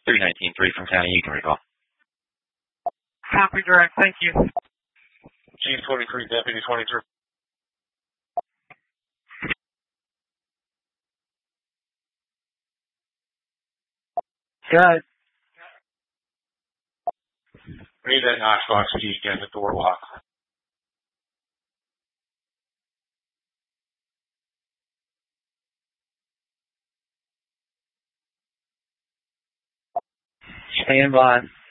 319-3 from county, you can recall. Copy, direct. Thank you. Chief 23, Deputy 23. Good. Read that Knoxbox key again, the door lock. Stand by.